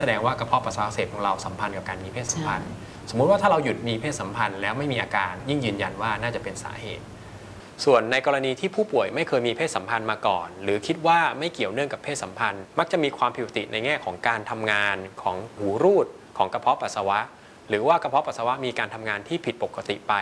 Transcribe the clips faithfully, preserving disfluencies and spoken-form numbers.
แสดงว่ากระเพาะปัสสาวะอักเสบของเราสัมพันธ์กับการมีเพศสัมพันธ์สมมุติว่าถ้าเราหยุดมีเพศสัมพันธ์แล้วไม่มีอาการยิ่งยืนยันว่าน่าจะเป็นสาเหตุส่วนในกรณีที่ผู้ป่วยไม่เคยมีเพศสัมพันธ์มาก่อนหรือคิดว่าไม่เกี่ยวเนื่องกับเพศสัมพันธ์มักจะมีความผิดปกติในแง่ของการทำงานของหูรูดของกระเพาะปัสสาวะหรือว่ากระเพาะปัสสาวะมีการทำงานที่ผิดปกติไป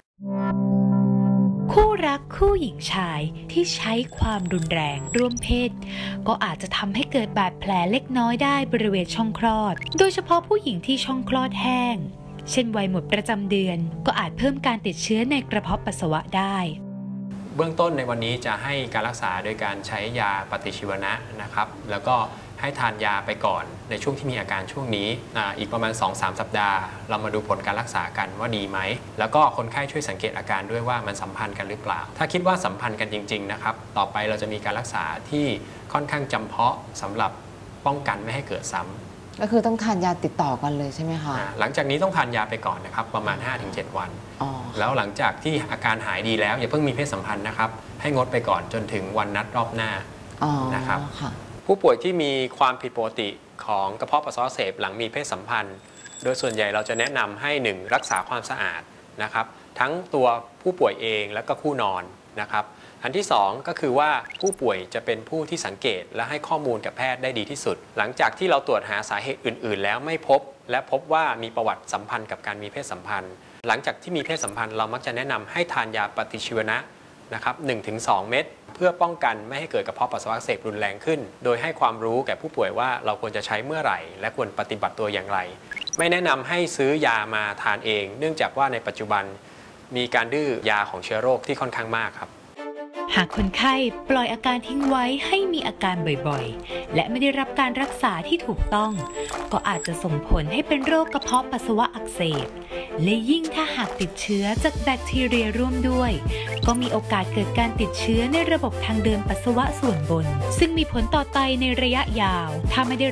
คู่รักคู่หญิงชายที่ใช้ความรุนแรงร่วมเพศก็อาจจะทำให้เกิดบาดแผลเล็กน้อยได้บริเวณช่องคลอดโดยเฉพาะผู้หญิงที่ช่องคลอดแห้งเช่นวัยหมดประจำเดือนก็อาจเพิ่มการติดเชื้อในกระเพาะปัสสาวะได้เบื้องต้นในวันนี้จะให้การรักษาโดยการใช้ยาปฏิชีวนะนะครับแล้วก็ให้ทานยาไปก่อนในช่วงที่มีอาการช่วงนี้ อ, อีกประมาณ สองถึงสาม สัปดาห์เรามาดูผลการรักษากันว่าดีไหมแล้วก็คนไข้ช่วยสังเกตอาการด้วยว่ามันสัมพันธ์กันหรือเปล่าถ้าคิดว่าสัมพันธ์กันจริงๆนะครับต่อไปเราจะมีการรักษาที่ค่อนข้างจำเพาะสำหรับป้องกันไม่ให้เกิดซ้ำก็คือต้องทานยาติดต่อกันเลยใช่ไหมคะหลังจากนี้ต้องทานยาไปก่อนนะครับประมาณ ห้าถึงเจ็ด วันแล้วหลังจากที่อาการหายดีแล้วอย่าเพิ่งมีเพศสัมพันธ์นะครับให้งดไปก่อนจนถึงวันนัดรอบหน้านะครับผู้ป่วยที่มีความผิดปกติของกระเพาะปัสสาวะอักเสบหลังมีเพศสัมพันธ์โดยส่วนใหญ่เราจะแนะนำให้หนึ่งรักษาความสะอาดนะครับทั้งตัวผู้ป่วยเองและก็คู่นอนนะครับอันที่สองก็คือว่าผู้ป่วยจะเป็นผู้ที่สังเกตและให้ข้อมูลกับแพทย์ได้ดีที่สุดหลังจากที่เราตรวจหาสาเหตุอื่นๆแล้วไม่พบและพบว่ามีประวัติสัมพันธ์กับการมีเพศสัมพันธ์หลังจากที่มีเพศสัมพันธ์เรามักจะแนะนำให้ทานยาปฏิชีวนะนะครับ หนึ่งถึงสอง เม็ดเพื่อป้องกันไม่ให้เกิดกระเพาะปัสสาวะอักเสบรุนแรงขึ้นโดยให้ความรู้แก่ผู้ป่วยว่าเราควรจะใช้เมื่อไหร่และควรปฏิบัติตัวอย่างไรไม่แนะนำให้ซื้อยามาทานเองเนื่องจากว่าในปัจจุบันมีการดื้อยาของเชื้อโรคที่ค่อนข้างมากครับหากคนไข้ปล่อยอาการทิ้งไว้ให้มีอาการบ่อยๆและไม่ได้รับการรักษาที่ถูกต้องก็อาจจะส่งผลให้เป็นโรคกระเพาะปัสสาวะอักเสบและยิ่งถ้าหากติดเชื้อจากแบคทีเรียร่วมด้วยก็มีโอกาสเกิดการติดเชื้อในระบบทางเดินปัสสาวะส่วนบนซึ่งมีผลต่อไตในระยะยาวถ้าไม่ได้